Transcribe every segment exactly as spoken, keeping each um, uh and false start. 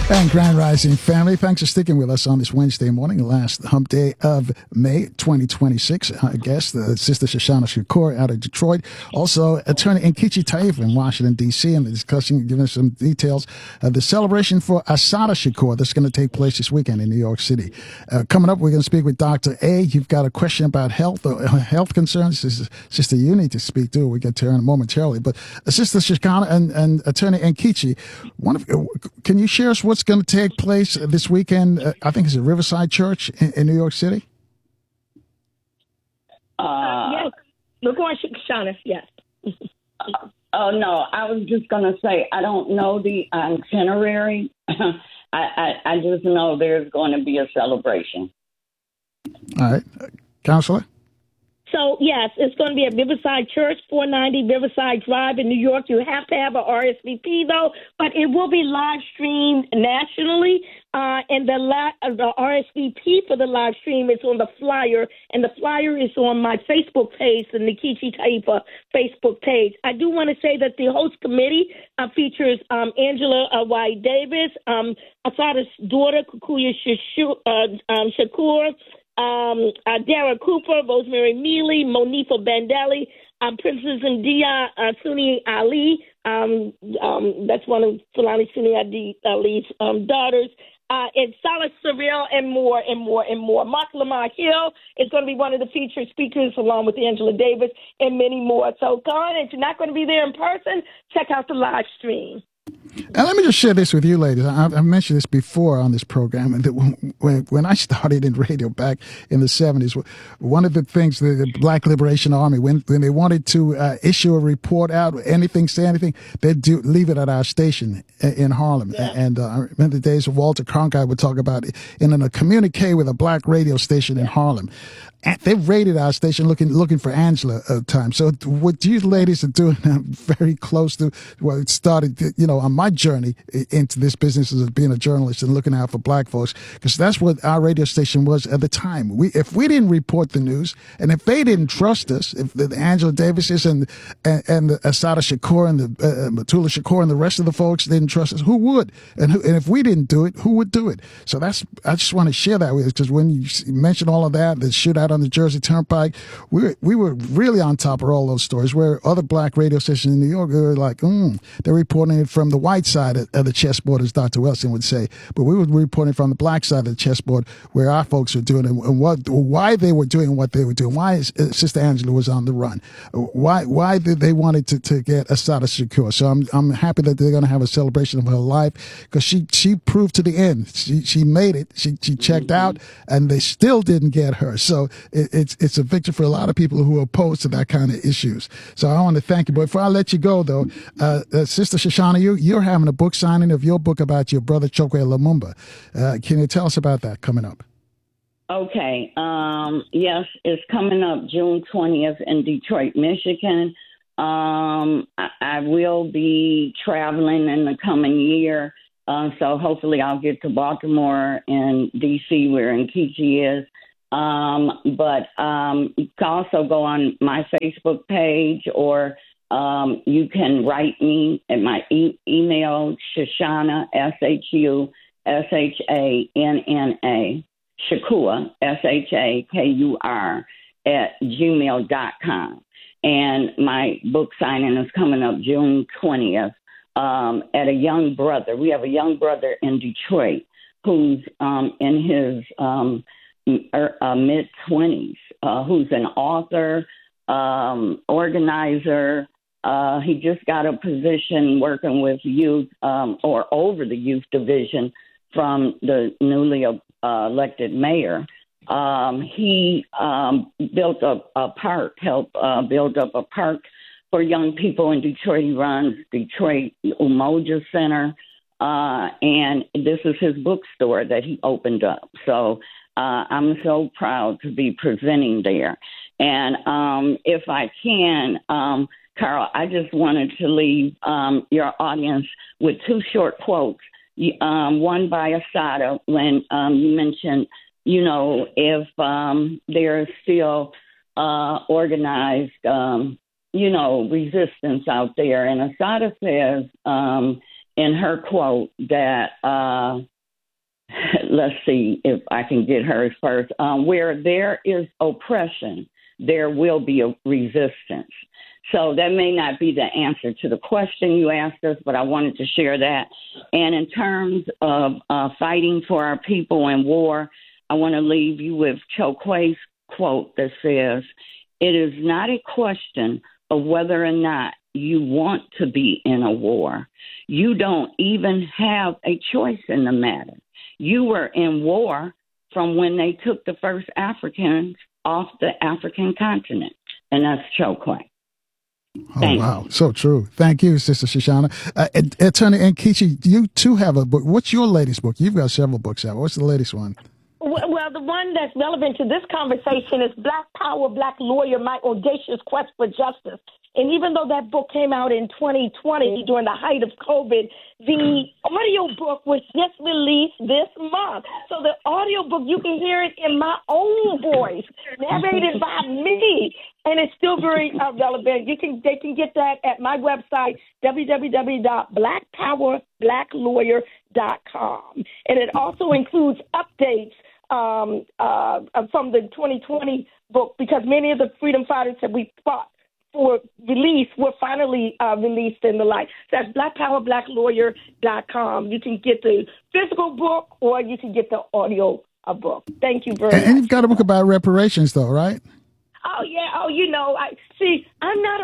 And Grand Rising family, thanks for sticking with us on this Wednesday morning, last hump day of May twenty twenty-six. I guess the Sister Shoshana Shakur out of Detroit. Also, attorney Nkechi Taifa in Washington, D C, and the discussion, giving us some details of the celebration for Assata Shakur that's going to take place this weekend in New York City. Uh, coming up, we're going to speak with Doctor A. You've got a question about health or uh, health concerns. This is, Sister, you need to speak to. We get to her momentarily. But uh, Sister Shoshana and, and attorney Nkechi, one of, uh, can you share us what's going to take place this weekend? Uh, I think it's at Riverside Church in, in New York City. Uh, yes, we're going to Shauna. Yes. Oh no, I was just going to say I don't know the itinerary. I, I I just know there's going to be a celebration. All right, uh, Counselor. So, yes, it's going to be at Riverside Church, four ninety Riverside Drive in New York. You have to have a R S V P, though, but it will be live streamed nationally. Uh, and the, la- the R S V P for the live stream is on the flyer, and the flyer is on my Facebook page, the Nkechi Taifa Facebook page. I do want to say that the host committee uh, features um, Angela uh, White Davis, um, Asada's daughter, Kukuya Shashu- uh, um, Shakur, Um, uh, Dara Cooper, Rosemary Mealy, Monifa Bandelli, um, Princess India uh, Sunni Ali. Um, um, that's one of Fulani Sunni Ali's um, daughters. Uh, and Salah Surreal, and more and more and more. Mark Lamar Hill is going to be one of the featured speakers, along with Angela Davis and many more. So go on, if you're not going to be there in person, check out the live stream. And let me just share this with you, ladies. I've, I've mentioned this before on this program. And that when, when I started in radio back in the seventies, one of the things the, the Black Liberation Army, when when they wanted to uh, issue a report out, anything, say anything, they'd do, leave it at our station in Harlem. Yeah. And uh, I remember the days of Walter Cronkite would talk about it in a communique with a black radio station in Harlem. And they raided our station looking looking for Angela at the time. So what you ladies are doing uh, very close to what it started, you know, on my journey into this business as being a journalist and looking out for black folks, because that's what our radio station was at the time. We, if we didn't report the news, and if they didn't trust us, if the, the Angela Davises and and, and the Assata Shakur and the uh, Matula Shakur and the rest of the folks didn't trust us, who would? And, who, and if we didn't do it, who would do it? So that's, I just want to share that with you, because when you mention all of that, the shootout on the Jersey Turnpike, we were, we were really on top of all those stories, where other black radio stations in New York, they were like, mm, they're reporting it from the white side of, of the chessboard, as Doctor Wilson would say. But we were reporting from the black side of the chessboard, where our folks were doing it, and what, why they were doing what they were doing, why is, uh, Sister Angela was on the run, why why did they wanted to, to get Assata Shakur. So I'm I'm happy that they're going to have a celebration of her life, because she, she proved to the end. She she made it. She she checked out, and they still didn't get her. So it, it's it's a victory for a lot of people who are opposed to that kind of issues. So I want to thank you. But before I let you go, though, uh, uh, Sister Shoshana, you you're having a book signing of your book about your brother Chokwe Lumumba. Uh, can you tell us about that coming up? Okay. Um, yes, it's coming up June twentieth in Detroit, Michigan. Um, I, I will be traveling in the coming year. Uh, so hopefully I'll get to Baltimore and D C, where Nkechi is. Um, but um, you can also go on my Facebook page, or um, you can write me at my e- email, Shoshana, S H U S H A N N A, Shakur, S H A K U R, at gmail dot com. And my book signing is coming up June twentieth um, at a young brother. We have a young brother in Detroit who's um, in his um, er, uh, mid-twenties, uh, who's an author, um, organizer. Uh, he just got a position working with youth um, or over the youth division from the newly uh, elected mayor. Um, he um, built a, a park, helped uh, build up a park for young people in Detroit. He runs Detroit Umoja Center, uh, and this is his bookstore that he opened up. So uh, I'm so proud to be presenting there. And um, if I can, um, Carl, I just wanted to leave um, your audience with two short quotes. Um, one by Assata, when um, you mentioned, you know, if um, there's still uh, organized, um, you know, resistance out there. And Assata says um, in her quote that, uh, let's see if I can get hers first, um, where there is oppression, there will be a resistance. So that may not be the answer to the question you asked us, but I wanted to share that. And in terms of uh, fighting for our people in war, I want to leave you with Cho Kuei's quote that says, "It is not a question of whether or not you want to be in a war. You don't even have a choice in the matter. You were in war from when they took the first Africans off the African continent." And that's Cho Kuei. Oh, Thanks. Wow. So true. Thank you, Sister Shoshana. Uh, Attorney Nkechi, you too have a book. What's your latest book? You've got several books out. What's the latest one? Well, the one that's relevant to this conversation is Black Power, Black Lawyer, My Audacious Quest for Justice. And even though that book came out in twenty twenty during the height of COVID, the audio book was just released this month. So the audio book, you can hear it in my own voice, narrated by me. And it's still very uh, relevant. You can They can get that at my website, w w w dot black power black lawyer dot com. And it also includes updates um, uh, from the twenty twenty book, because many of the freedom fighters that we fought for release were finally uh, released in the light. So that's black power black lawyer dot com. You can get the physical book or you can get the audio uh, book. Thank you very and, much. And you've got a book about reparations, though, right? Oh, yeah. Oh, you know, I see, I'm not a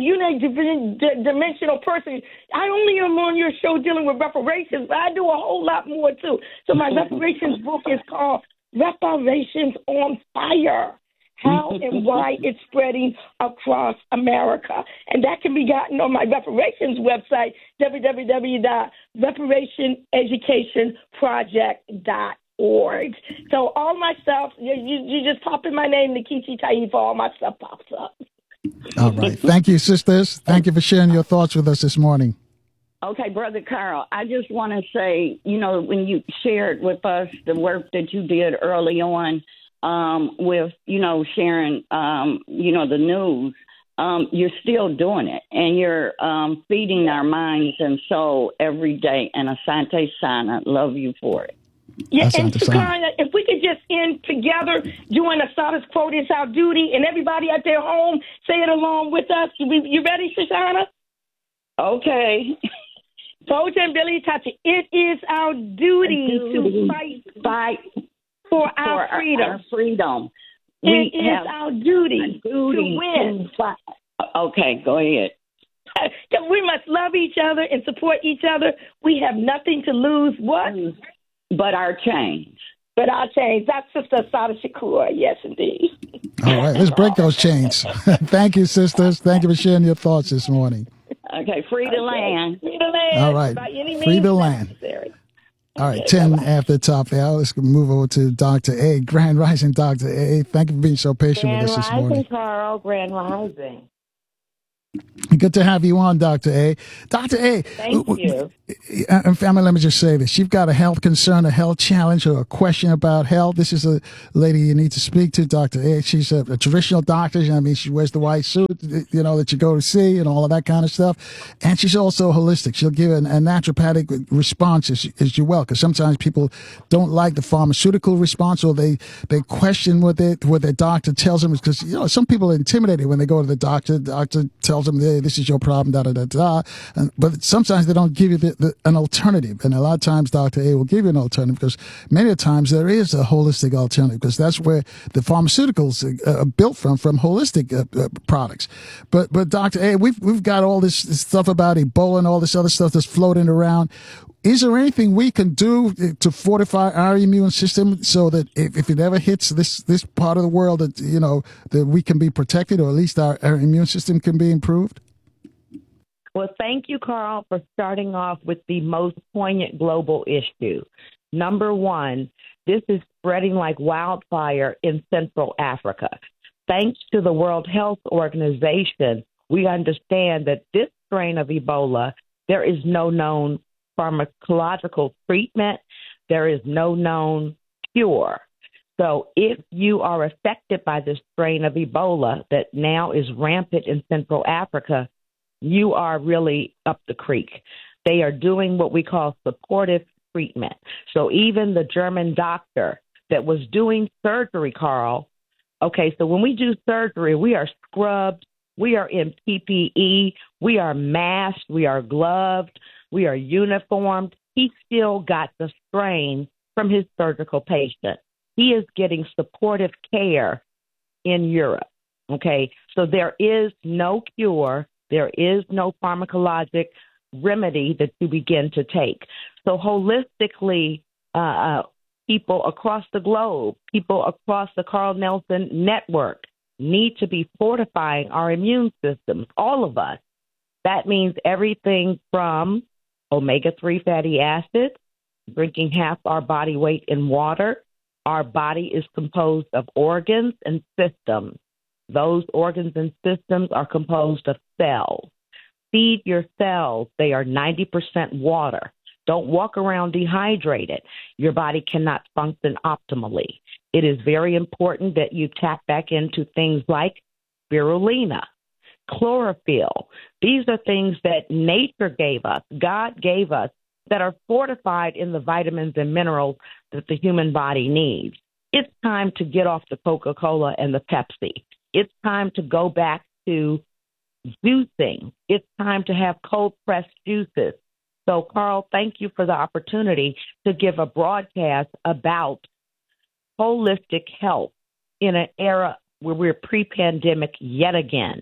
unidimensional person. I only am on your show dealing with reparations, but I do a whole lot more, too. So my reparations book is called Reparations on Fire: How and Why It's Spreading Across America. And that can be gotten on my reparations website, w w w dot reparation education project dot org. So all my stuff, you, you, you just pop in my name, Nkechi Taifa, all my stuff pops up. All right. Thank you, sisters. Thank you for sharing your thoughts with us this morning. Okay, Brother Carl, I just want to say, you know, when you shared with us the work that you did early on um, with, you know, sharing, um, you know, the news, um, you're still doing it. And you're um, feeding our minds and soul every day. And Asante Sana, love you for it. Yeah, and Shakara, if we could just end together doing Assata's quote, "It's our duty," and everybody at their home say it along with us. You, you ready, Shoshana? Okay. Boja and Billy Tachi, it is our duty to fight, fight for our for freedom. Our freedom. It we is our duty, duty to win. To okay, go ahead. We must love each other and support each other. We have nothing to lose. What? But our chains. But our chains. That's Sister Assata Shakur. Yes, indeed. All right. Let's break those chains. Thank you, sisters. Thank you for sharing your thoughts this morning. Okay. Free the okay. land. Free the land. All right. By any Free the land. Necessary. All right. ten bye-bye. After the top of the hour. Let's move over to Doctor A. Grand Rising, Doctor A. Thank you for being so patient Grand with us this Rising, morning. Carl. Grand Rising. Good to have you on, Doctor A. Doctor A. Thank you. And family, let me just say this. You've got a health concern, a health challenge, or a question about health. This is a lady you need to speak to, Doctor A. She's a, a traditional doctor. I mean, she wears the white suit, you know, that you go to see and all of that kind of stuff. And she's also holistic. She'll give an, a naturopathic response as, as you will, because sometimes people don't like the pharmaceutical response, or they, they question what, they, what their doctor tells them. Because, you know, some people are intimidated when they go to the doctor. The doctor tells them, hey, this is your problem, da, da, da, da. And, but sometimes they don't give you the, the, an alternative. And a lot of times Doctor A will give you an alternative, because many times there is a holistic alternative, because that's where the pharmaceuticals are built from, from holistic uh, uh, products. But, but Doctor A, we've, we've got all this, this stuff about Ebola and all this other stuff that's floating around. Is there anything we can do to fortify our immune system so that if, if it ever hits this, this part of the world, that, you know, that we can be protected, or at least our, our immune system can be improved? Well, thank you, Carl, for starting off with the most poignant global issue. Number one, this is spreading like wildfire in Central Africa. Thanks to the World Health Organization, we understand that this strain of Ebola, there is no known pharmacological treatment. There is no known cure. So if you are affected by this strain of Ebola that now is rampant in Central Africa, you are really up the creek. They are doing what we call supportive treatment. So even the German doctor that was doing surgery, Carl, okay, so when we do surgery, we are scrubbed, we are in P P E, we are masked, we are gloved, we are uniformed. He still got the strain from his surgical patient. He is getting supportive care in Europe, okay? So there is no cure, there is no pharmacologic remedy that you begin to take. So holistically, uh, uh, people across the globe, people across the Carl Nelson network need to be fortifying our immune systems, all of us. That means everything from omega three fatty acids, drinking half our body weight in water. Our body is composed of organs and systems. Those organs and systems are composed of cells. Feed your cells. They are ninety percent water. Don't walk around dehydrated. Your body cannot function optimally. It is very important that you tap back into things like spirulina, chlorophyll. These are things that nature gave us, God gave us, that are fortified in the vitamins and minerals that the human body needs. It's time to get off the Coca-Cola and the Pepsi. It's time to go back to juicing. It's time to have cold-pressed juices. So, Carl, thank you for the opportunity to give a broadcast about holistic health in an era where we're pre-pandemic yet again.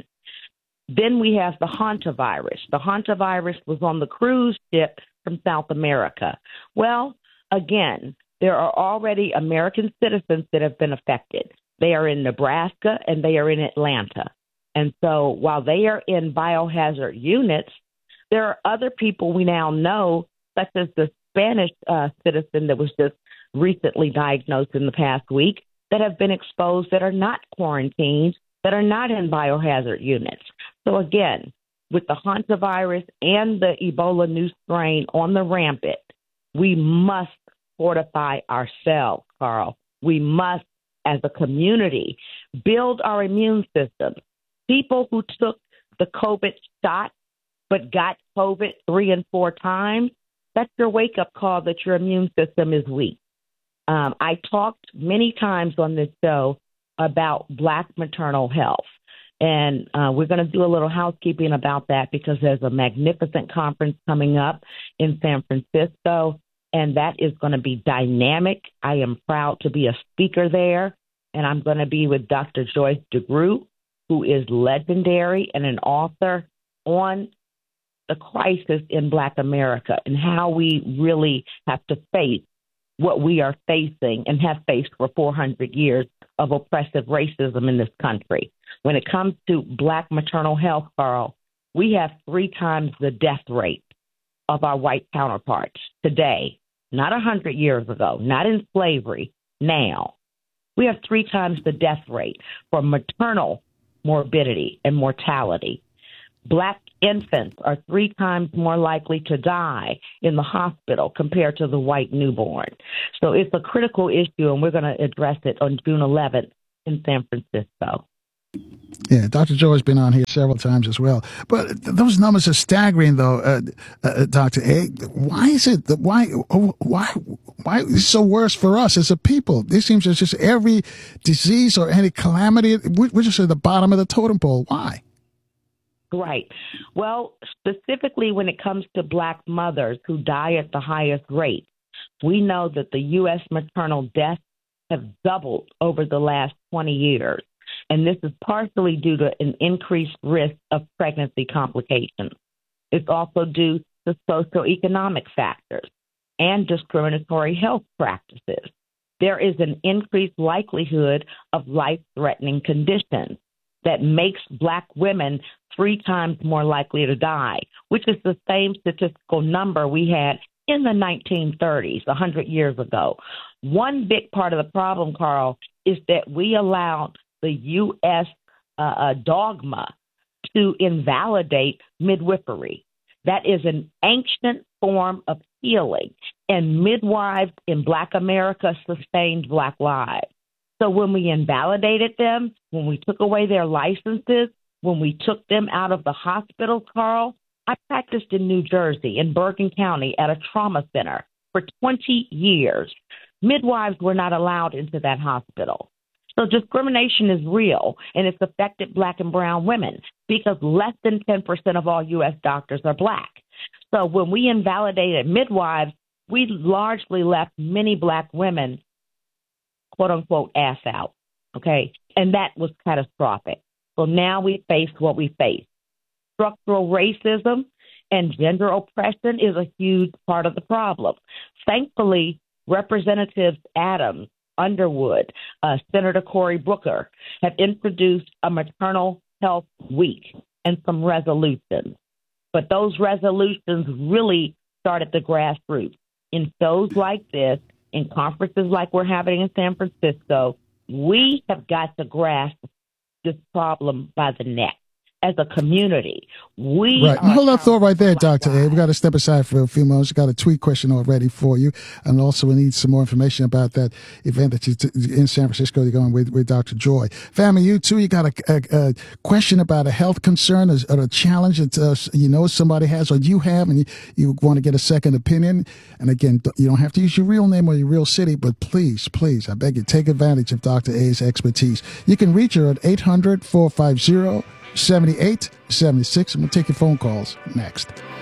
Then we have the hantavirus. The hantavirus was on the cruise ship from South America. Well, again, there are already American citizens that have been affected. They are in Nebraska and they are in Atlanta. And so while they are in biohazard units, there are other people we now know, such as the Spanish uh, citizen that was just recently diagnosed in the past week, that have been exposed, that are not quarantined, that are not in biohazard units. So again, with the hantavirus and the Ebola new strain on the rampant, we must fortify ourselves, Carl. We must, as a community, build our immune system. People who took the COVID shot but got COVID three and four times, that's your wake-up call that your immune system is weak. Um, I talked many times on this show about Black maternal health, and uh, we're going to do a little housekeeping about that because there's a magnificent conference coming up in San Francisco, and that is going to be dynamic. I am proud to be a speaker there, and I'm going to be with Doctor Joyce DeGroot, who is legendary and an author on the crisis in Black America and how we really have to face what we are facing and have faced for four hundred years of oppressive racism in this country. When it comes to Black maternal health, Carl, we have three times the death rate of our white counterparts today, not one hundred years ago, not in slavery, now. We have three times the death rate for maternal morbidity and mortality. Black infants are three times more likely to die in the hospital compared to the white newborn. So it's a critical issue, and we're going to address it on June eleventh in San Francisco. Yeah, Doctor Joe has been on here several times as well. But th- those numbers are staggering, though, uh, uh, Doctor A. Why is it that why why why is it so worse for us as a people? This seems as just every disease or any calamity, we're just at the bottom of the totem pole. Why? Right. Well, specifically when it comes to Black mothers who die at the highest rate, we know that the U S maternal deaths have doubled over the last twenty years. And this is partially due to an increased risk of pregnancy complications. It's also due to socioeconomic factors and discriminatory health practices. There is an increased likelihood of life-threatening conditions that makes Black women three times more likely to die, which is the same statistical number we had in the nineteen thirties, one hundred years ago. One big part of the problem, Carl, is that we allowed the U S uh, uh, dogma to invalidate midwifery. That is an ancient form of healing, and midwives in Black America sustained Black lives. So when we invalidated them, when we took away their licenses, when we took them out of the hospitals, Carl, I practiced in New Jersey, in Bergen County, at a trauma center for twenty years. Midwives were not allowed into that hospital. So discrimination is real, and it's affected Black and brown women because less than ten percent of all U S doctors are Black. So when we invalidated midwives, we largely left many Black women, quote unquote, ass out. Okay. And that was catastrophic. So now we face what we face. Structural racism and gender oppression is a huge part of the problem. Thankfully, Representatives Adams, Underwood, uh, Senator Cory Booker have introduced a maternal health week and some resolutions. But those resolutions really start at the grassroots. In shows like this, in conferences like we're having in San Francisco, we have got to grasp this problem by the neck. As a community, we right. Hold that thought right there, Doctor A. We got to step aside for a few moments. Got a tweet question already for you, and also we need some more information about that event that you t- in San Francisco. You're going with with Doctor Joy. Family, you too. You got a, a, a question about a health concern or, or a challenge that uh, you know somebody has or you have, and you, you want to get a second opinion. And again, you don't have to use your real name or your real city, but please, please, I beg you, take advantage of Doctor A's expertise. You can reach her at eight hundred, four five zero, seventy-eight seventy-six, and we'll take your phone calls next.